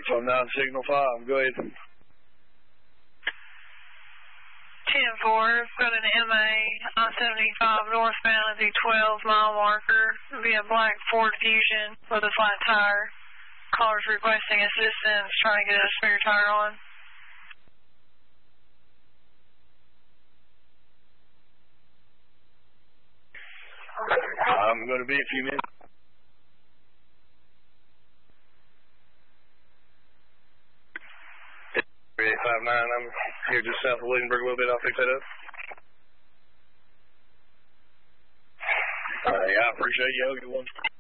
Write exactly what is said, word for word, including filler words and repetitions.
From nine Signal five, go ahead. ten four, got an M A I seventy-five northbound at the twelve mile marker via black Ford Fusion with a flat tire. Caller's requesting assistance, trying to get a spare tire on. I'm going to be a few minutes. eight five nine, I'm here just south of Williamsburg a little bit. I'll fix that up. All right, I appreciate you. Have a good one.